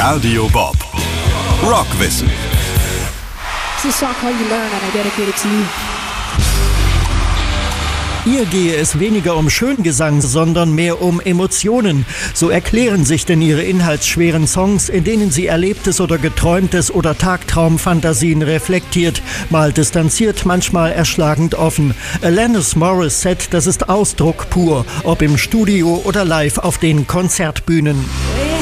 Radio Bob. Rockwissen. This is a song called You Learn and I dedicate it to you. Ihr gehe es weniger um Schöngesang, sondern mehr um Emotionen. So erklären sich denn ihre inhaltsschweren Songs, in denen sie Erlebtes oder Geträumtes oder Tagtraumfantasien reflektiert, mal distanziert, manchmal erschlagend offen. Alanis Morissette, das ist Ausdruck pur, ob im Studio oder live auf den Konzertbühnen.